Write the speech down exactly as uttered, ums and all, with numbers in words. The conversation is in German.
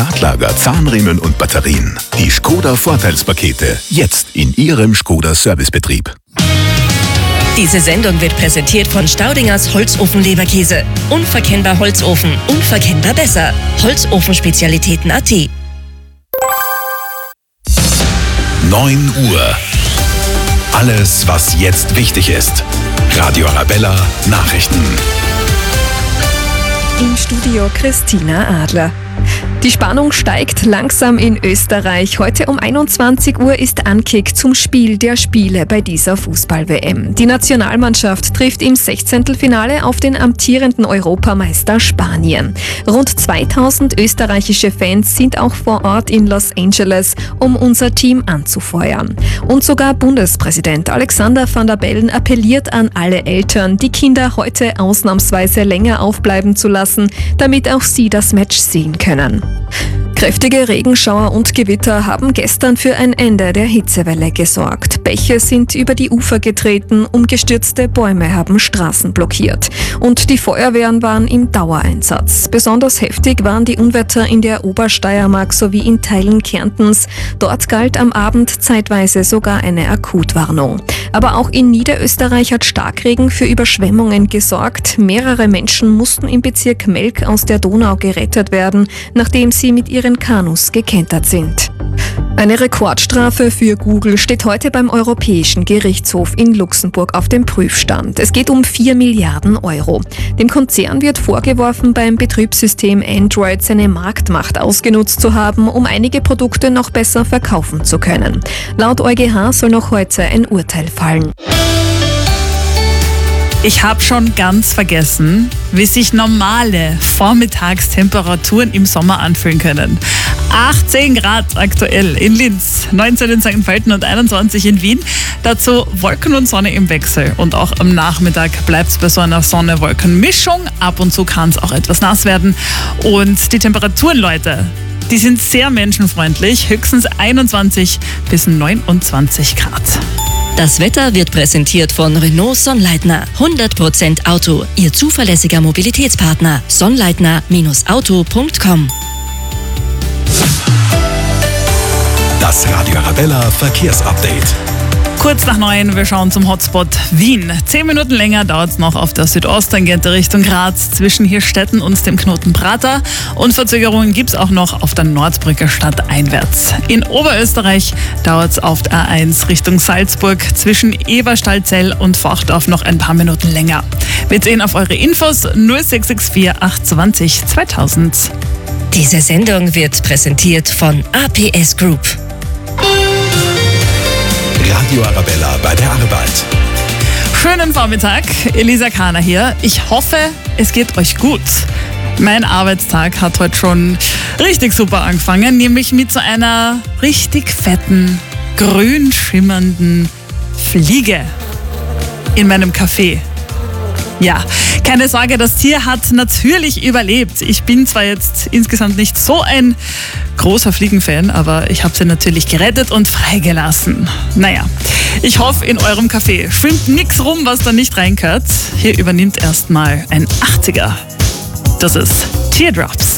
Radlager, Zahnriemen und Batterien. Die Škoda Vorteilspakete. Jetzt in Ihrem Škoda Servicebetrieb. Diese Sendung wird präsentiert von Staudingers Holzofen-Leberkäse. Unverkennbar Holzofen, unverkennbar besser. Holzofenspezialitäten Punkt at. neun Uhr. Alles, was jetzt wichtig ist. Radio Arabella Nachrichten. Im Studio Christina Adler. Die Spannung steigt langsam in Österreich. Heute um einundzwanzig Uhr ist Ankick zum Spiel der Spiele bei dieser Fußball-W M. Die Nationalmannschaft trifft im Sechzehntelfinale auf den amtierenden Europameister Spanien. Rund zweitausend österreichische Fans sind auch vor Ort in Los Angeles, um unser Team anzufeuern. Und sogar Bundespräsident Alexander Van der Bellen appelliert an alle Eltern, die Kinder heute ausnahmsweise länger aufbleiben zu lassen, damit auch sie das Match sehen können. Kräftige Regenschauer und Gewitter haben gestern für ein Ende der Hitzewelle gesorgt. Bäche sind über die Ufer getreten, umgestürzte Bäume haben Straßen blockiert. Und die Feuerwehren waren im Dauereinsatz. Besonders heftig waren die Unwetter in der Obersteiermark sowie in Teilen Kärntens. Dort galt am Abend zeitweise sogar eine Akutwarnung. Aber auch in Niederösterreich hat Starkregen für Überschwemmungen gesorgt. Mehrere Menschen mussten im Bezirk Melk aus der Donau gerettet werden, nachdem sie mit ihren Kanus gekentert sind. Eine Rekordstrafe für Google steht heute beim Europäischen Gerichtshof in Luxemburg auf dem Prüfstand. Es geht um vier Milliarden Euro. Dem Konzern wird vorgeworfen, beim Betriebssystem Android seine Marktmacht ausgenutzt zu haben, um einige Produkte noch besser verkaufen zu können. Laut EuGH soll noch heute ein Urteil fallen. Ich habe schon ganz vergessen, wie sich normale Vormittagstemperaturen im Sommer anfühlen können. achtzehn Grad aktuell in Linz, neunzehn in Sankt Pölten und einundzwanzig in Wien. Dazu Wolken und Sonne im Wechsel. Und auch am Nachmittag bleibt es bei so einer Sonne-Wolken-Mischung. Ab und zu kann es auch etwas nass werden. Und die Temperaturen, Leute, die sind sehr menschenfreundlich. Höchstens einundzwanzig bis neunundzwanzig Grad. Das Wetter wird präsentiert von Renault Sonnleitner. hundert Prozent Auto, Ihr zuverlässiger Mobilitätspartner. Sonnleitner Auto Punkt com. Das Radio Arabella Verkehrsupdate. Kurz nach neun, wir schauen zum Hotspot Wien. Zehn Minuten länger dauert es noch auf der Südosttangente Richtung Graz zwischen Hirstetten und dem Knoten Prater. Und Verzögerungen gibt es auch noch auf der Nordbrücke stadteinwärts. In Oberösterreich dauert es auf der A eins Richtung Salzburg zwischen Eberstahlzell und Forchdorf noch ein paar Minuten länger. Wir sehen auf eure Infos null sechs sechs vier acht zwanzig zweitausend. Diese Sendung wird präsentiert von A P S Group. Radio Arabella bei der Arbeit. Schönen Vormittag, Elisa Kahner hier. Ich hoffe, es geht euch gut. Mein Arbeitstag hat heute schon richtig super angefangen, nämlich mit so einer richtig fetten, grün schimmernden Fliege in meinem Café. Ja, keine Sorge, das Tier hat natürlich überlebt. Ich bin zwar jetzt insgesamt nicht so ein großer Fliegenfan, aber ich habe sie natürlich gerettet und freigelassen. Naja, ich hoffe, in eurem Café schwimmt nichts rum, was da nicht reinkört. Hier übernimmt erstmal ein achtziger. Das ist Teardrops.